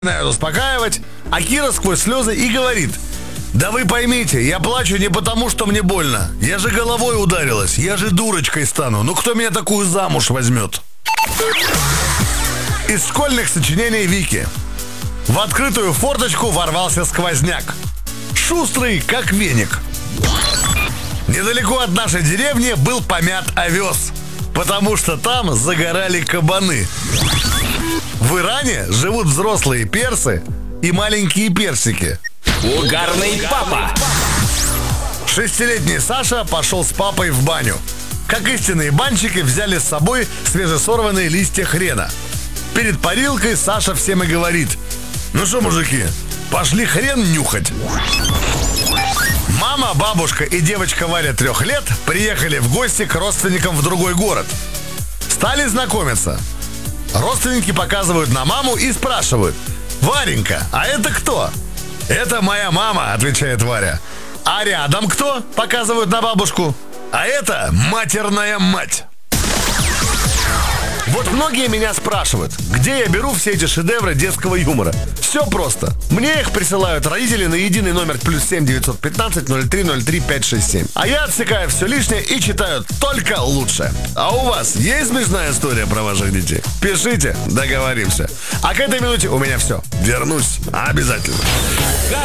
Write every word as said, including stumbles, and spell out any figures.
Начинают успокаивать, а Кира сквозь слезы и говорит: да вы поймите, я плачу не потому, что мне больно. Я же головой ударилась, я же дурочкой стану. Ну кто меня такую замуж возьмет? Из школьных сочинений Вики. В открытую форточку ворвался сквозняк. Шустрый, как веник. Недалеко от нашей деревни был помят овес, потому что там загорали кабаны. В Иране живут взрослые персы и маленькие персики. Угарный папа. Шестилетний Саша пошел с папой в баню. Как истинные банщики, взяли с собой свежесорванные листья хрена. Перед парилкой Саша всем и говорит: ну что, мужики, пошли хрен нюхать. Мама, бабушка и девочка Варя трех лет приехали в гости к родственникам в другой город. Стали знакомиться. Родственники показывают на маму и спрашивают: Варенька, а это кто? Это моя мама, отвечает Варя. А рядом кто? Показывают на бабушку. А это матерная мать. Вот многие меня спрашивают, где я беру все эти шедевры детского юмора. Все просто. Мне их присылают родители на единый номер плюс семь девятьсот пятнадцать ноль три ноль три пять шесть семь. А я отсекаю все лишнее и читаю только лучше. А у вас есть смешная история про ваших детей? Пишите, договоримся. А к этой минуте у меня все. Вернусь обязательно.